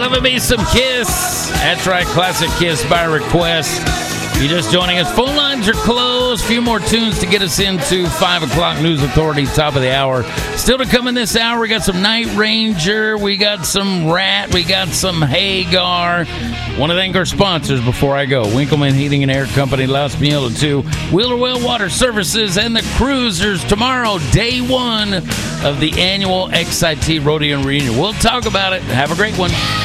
love me some Kiss. That's right, classic Kiss by request. If you're just joining us, phone lines are closed. A few more tunes to get us into 5 o'clock News Authority, top of the hour. Still to come in this hour, we got some Night Ranger, we got some Rat, we got some Hagar. Want to thank our sponsors before I go. Winkleman Heating and Air Company, Los Miele 2, Wheeler Well Water Services, and the Cruisers. Tomorrow, day 1 of the annual XIT Rodeo Reunion. We'll talk about it. Have a great one.